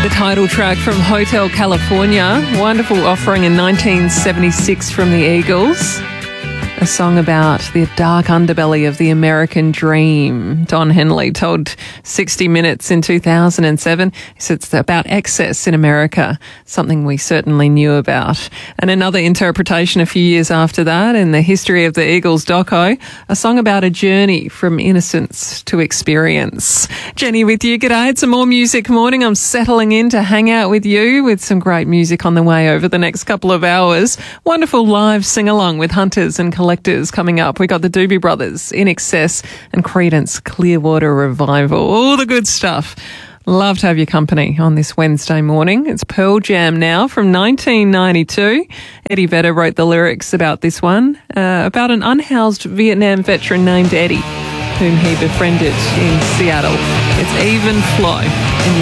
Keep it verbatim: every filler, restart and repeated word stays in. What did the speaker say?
The title track from Hotel California, wonderful offering in nineteen seventy-six from the Eagles. A song about the dark underbelly of the American dream. Don Henley told sixty minutes in two thousand seven. He said it's about excess in America, something we certainly knew about. And another interpretation a few years after that in the history of the Eagles doco, a song about a journey from innocence to experience. Jenny with you. G'day. It's a More Music morning. I'm settling in to hang out with you with some great music on the way over the next couple of hours. Wonderful live sing-along with Hunters and Collectors coming up. We got the Doobie Brothers, In Excess, and Creedence Clearwater Revival. All the good stuff. Love to have your company on this Wednesday morning. It's Pearl Jam now from nineteen ninety-two. Eddie Vedder wrote the lyrics about this one, uh, about an unhoused Vietnam veteran named Eddie, whom he befriended in Seattle. It's Even Flow.